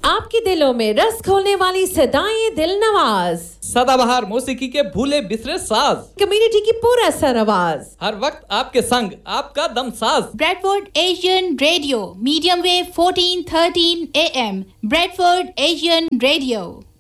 आपके दिलों में रस खोलने वाली सदाएं दिल नवाज, सदाबहार मौसीकी के भूले बिसरे साज, कम्युनिटी की पूरा सर आवाज, हर वक्त आपके संग आपका दम साज। Bradford Asian radio, medium wave 1413 AM, Bradford Asian radio.